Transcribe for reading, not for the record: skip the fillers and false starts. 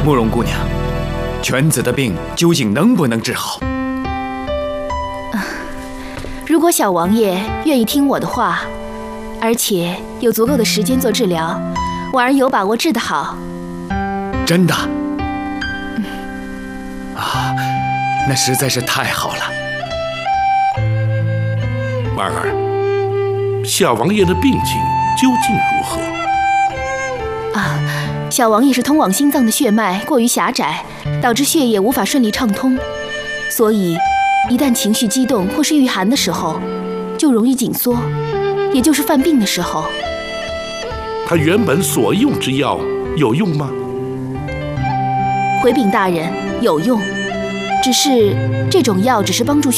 慕容姑娘，犬子的病究竟能不能治好？ 如果小王爷愿意听我的话，而且有足够的时间做治疗，婉儿有把握治得好。 真的？啊，那实在是太好了。 婉儿，小王爷的病情究竟如何？ 小王爷是通往心脏的血脉过于狭窄，导致血液无法顺利畅通，所以一旦情绪激动或是御寒的时候，就容易紧缩，也就是犯病的时候。 他原本所用之药有用吗？ 回禀大人，有用，只是这种药只是帮助